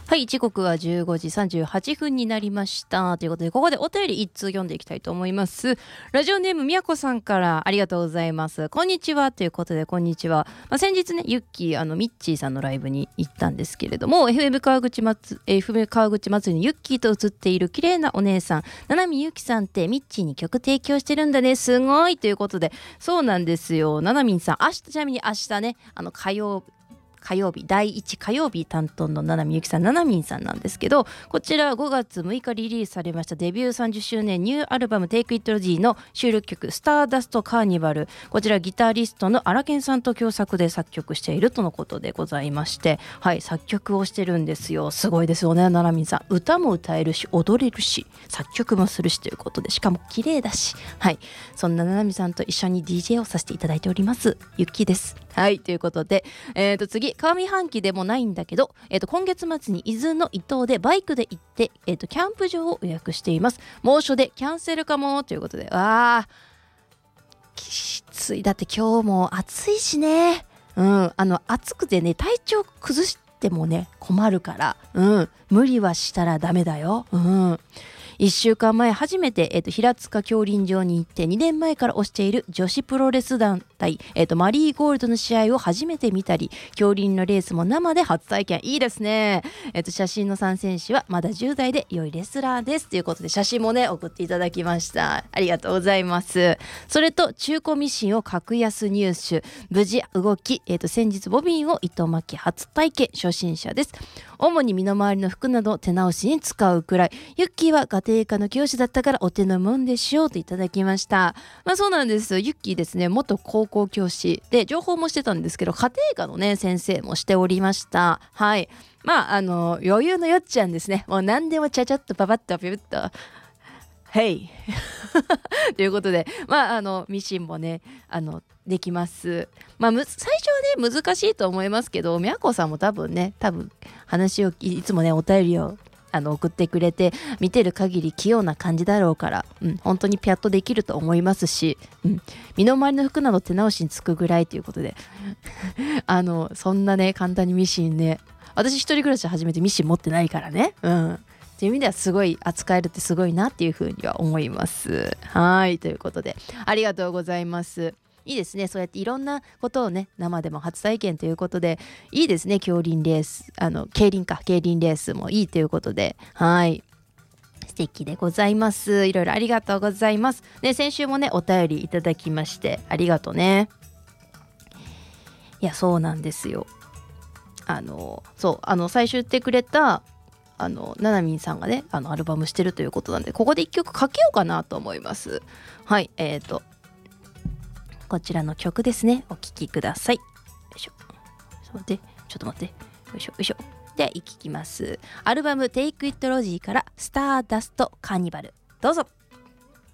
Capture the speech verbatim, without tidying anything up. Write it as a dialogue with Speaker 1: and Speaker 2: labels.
Speaker 1: はい、時刻はじゅうごじさんじゅうはっぷんになりましたということで、ここでお便り一通読んでいきたいと思います。ラジオネームみやこさんからありがとうございます。こんにちはということで、こんにちは。まあ、先日ね、ユッキーあのミッチーさんのライブに行ったんですけれども、 エフエム 川口祭 エフエム 川口祭りにユッキーと映っている綺麗なお姉さん七海ゆきさんってミッチーに曲提供してるんだね、すごいということで、そうなんですよ。七海さん、明日、ちなみに明日ね、あの火曜日火曜日だいいち火曜日担当の七海ゆきさん、七海さんなんですけど、こちらごがつむいかリリースされましたデビューさんじゅっしゅうねんニューアルバム Take It Easy の収録曲スターダストカーニバル、こちらギタリストの荒研さんと共作で作曲しているとのことでございまして、はい、作曲をしてるんですよ。すごいですよね、七海さん。歌も歌えるし踊れるし作曲もするしということで、しかも綺麗だし、はい、そんな七海さんと一緒に ディージェー をさせていただいておりますゆっきーです。はい、ということで、えーと次、上半期でもないんだけど、えーと今月末に伊豆の伊東でバイクで行って、えーとキャンプ場を予約しています。猛暑でキャンセルかもということで、あーきつい。だって今日も暑いしね。うん、あの暑くてね、体調崩してもね困るから、うん、無理はしたらダメだよ。うん。いっしゅうかんまえ初めて、えー、と平塚競輪場に行って、にねんまえから推している女子プロレス団体、えー、とマリーゴールドの試合を初めて見たり、競輪のレースも生で初体験。いいですね。えー、と写真のさん選手はまだじゅうだいで良いレスラーですということで、写真もね送っていただきました。ありがとうございます。それと中古ミシンを格安入手、無事動き、えー、と先日ボビンを糸巻き初体験、初心者です。主に身の回りの服など手直しに使うくらい。ユッキーは家庭科の教師だったからお手のもんでしょうといただきました。まあそうなんです。ユッキーですね、元高校教師で情報もしてたんですけど、家庭科のね先生もしておりました。はい、まああの余裕のよっちゃんですね。もう何でもちゃちゃっとパパッとピュッとヘイということで、まああのミシンもねあのできます。まあむ最初はね難しいと思いますけど、みやこさんも多分ね多分話をいつもねお便りをあの送ってくれて、見てる限り器用な感じだろうから、うん、本当にピャッとできると思いますし、うん、身の回りの服など手直しにつくぐらいということであのそんなね簡単にミシンね、私一人暮らし始めてミシン持ってないからね、うんっていう意味ではすごい扱えるってすごいなっていうふうには思います。はい、ということでありがとうございます。いいですね、そうやっていろんなことをね生でも初体験ということで、いいですね。競輪レース、あの競輪か競輪レースもいいということで、はい素敵でございます。いろいろありがとうございます、ね、先週もねお便りいただきましてありがとうね。いやそうなんですよ。あのそうあの最初言ってくれたあのななみんさんがねあのアルバムしてるということなんで、ここで一曲かけようかなと思います。はい、えーとこちらの曲ですね、お聴きください。よいしょ、ちょっと待ってちょっと待ってよいしょよいしょ。では聴きます。アルバム Take It Easy からスターダストカーニバル、どうぞ。